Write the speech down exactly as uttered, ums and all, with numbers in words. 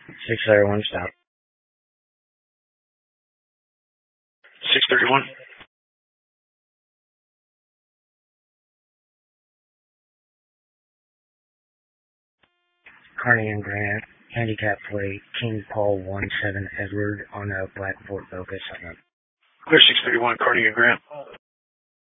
six thirty-one, stop. six thirty-one. Carney and Grant, handicap plate, King Paul one seven Edward on a black Ford Focus. Clear six thirty-one, Carney and Grant.